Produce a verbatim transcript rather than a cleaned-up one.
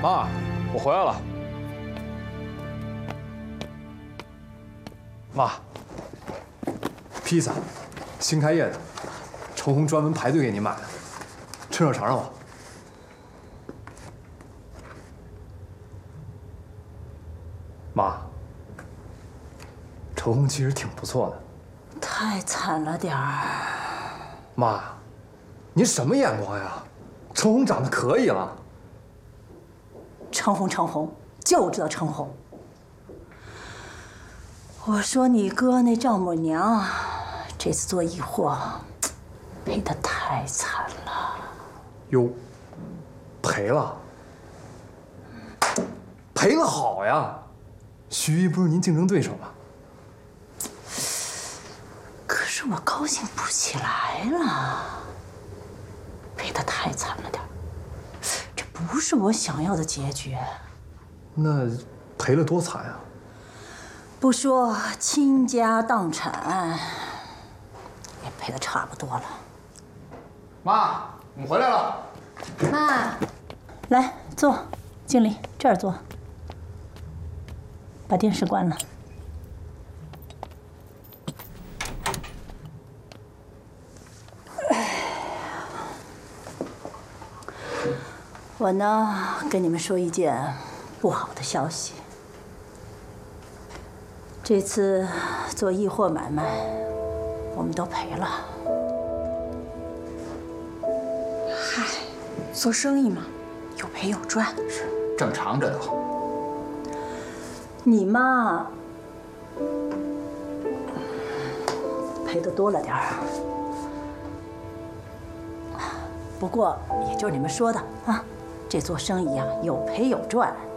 妈，我回来了。妈，披萨，新开业的，程红专门排队给你买的，趁热尝尝吧。妈，程红其实挺不错的。 太惨了点儿。 妈，您什么眼光呀？程红长得可以了。 程红，程红，就知道程红。我说你哥那丈母娘，这次做易货，赔得太惨了。 哟，赔了？赔了好呀！徐一不是您竞争对手吗？ 可是我高兴不起来了，赔得太惨了点儿，这不是我想要的结局。 那赔了多惨啊？ 不说倾家荡产，也赔得差不多了。 妈，我们回来了。 妈，来坐，经理这儿坐。把电视关了。我呢，跟你们说一件不好的消息。这次做易货买卖，我们都赔了。 嗨，做生意嘛，有赔有赚， 是正常，这都。 你嘛，赔的多了点儿，不过也就是你们说的啊，这做生意啊，有赔有赚。